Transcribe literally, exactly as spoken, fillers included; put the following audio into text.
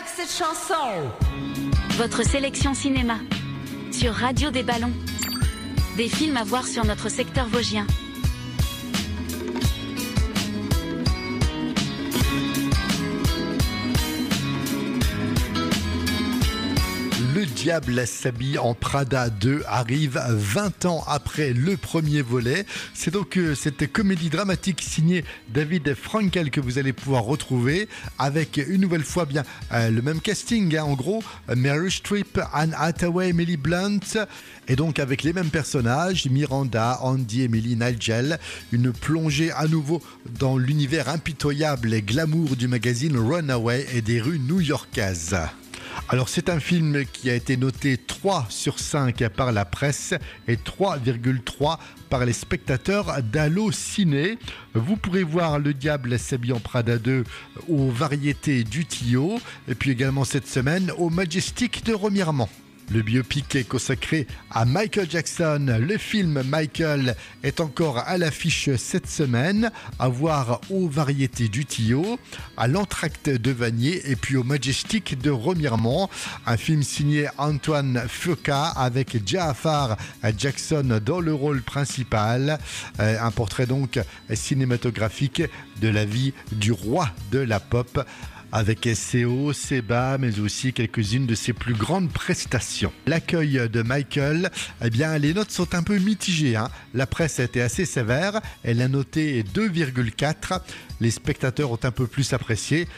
avec cette chanson. Votre sélection cinéma sur Radio des Ballons. Des films à voir sur notre secteur vosgien. Le diable s'habille en Prada deux arrive vingt ans après le premier volet. C'est donc euh, cette comédie dramatique signée David Frankel que vous allez pouvoir retrouver avec une nouvelle fois bien euh, le même casting, hein, en gros Meryl Streep, Anne Hathaway, Emily Blunt, et donc avec les mêmes personnages, Miranda, Andy, Emily, Nigel. Une plongée à nouveau dans l'univers impitoyable et glamour du magazine Runaway et des rues new-yorkaises. Alors c'est un film qui a été noté trois sur cinq par la presse et trois virgule trois par les spectateurs d'Allociné. Vous pourrez voir Le Diable s'habille en Prada deux aux Variétés du Tillot et puis également cette semaine au Majestic de Remiremont. Le biopic est consacré à Michael Jackson. Le film Michael est encore à l'affiche cette semaine, à voir aux Variétés du Tillot, à l'Entracte de Vanier et puis au Majestic de Remiremont. Un film signé Antoine Fuqua avec Ja'afar Jackson dans le rôle principal. Un portrait donc cinématographique de la vie du roi de la pop, avec ses hauts, ses bas, mais aussi quelques-unes de ses plus grandes prestations. L'accueil de Michael, eh bien, les notes sont un peu mitigées, hein. La presse a été assez sévère, elle a noté deux virgule quatre. Les spectateurs ont un peu plus apprécié.